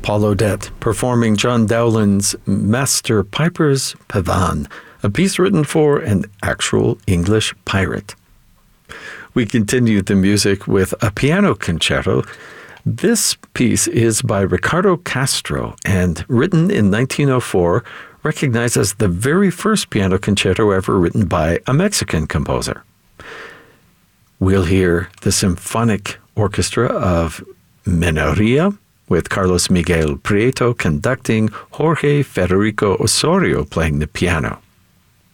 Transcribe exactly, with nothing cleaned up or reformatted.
Paul Odette performing John Dowland's Master Piper's Pavan, a piece written for an actual English pirate. We continued the music with a piano concerto. This piece is by Ricardo Castro and written in nineteen oh four, recognized as the very first piano concerto ever written by a Mexican composer. We'll hear the symphonic orchestra of Minoria, with Carlos Miguel Prieto conducting, Jorge Federico Osorio playing the piano.